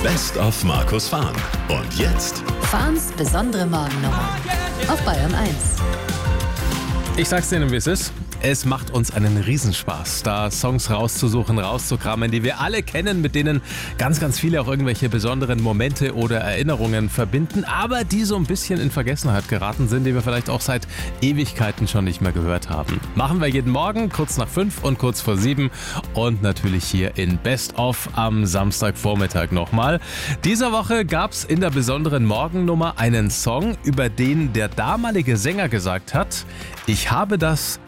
Best of Markus Fahn. Und jetzt Fahns besondere Morgennummer auf Bayern 1. Ich sag's Ihnen, wie es ist. Es macht uns einen Riesenspaß, da Songs rauszusuchen, rauszukramen, die wir alle kennen, mit denen ganz, ganz viele auch irgendwelche besonderen Momente oder Erinnerungen verbinden, aber die so ein bisschen in Vergessenheit geraten sind, die wir vielleicht auch seit Ewigkeiten schon nicht mehr gehört haben. Machen wir jeden Morgen, kurz nach 5 und kurz vor 7 und natürlich hier in Best of am Samstagvormittag nochmal. Dieser Woche gab's in der besonderen Morgennummer einen Song, über den der damalige Sänger gesagt hat: Ich habe das